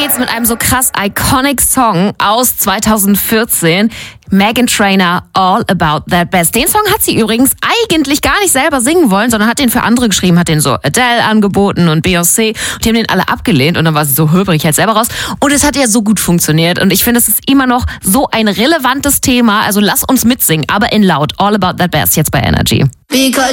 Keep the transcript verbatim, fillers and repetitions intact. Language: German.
jetzt mit einem so krass iconic Song aus zweitausendvierzehn. Meghan Trainor, All About That Bass. Den Song hat sie übrigens eigentlich gar nicht selber singen wollen, sondern hat den für andere geschrieben, hat den so Adele angeboten und Beyoncé. Und die haben den alle abgelehnt und dann war sie so, höre ich jetzt selber raus. Und es hat ja so gut funktioniert und ich finde, es ist immer noch so ein relevantes Thema. Also lass uns mitsingen, aber in laut. All About That Bass jetzt bei Energy. Because